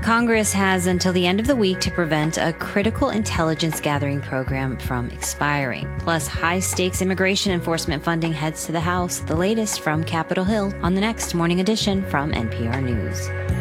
Congress has until the end of the week to prevent a critical intelligence gathering program from expiring. Plus, high-stakes immigration enforcement funding heads to the House. The latest from Capitol Hill on the next Morning Edition from NPR News.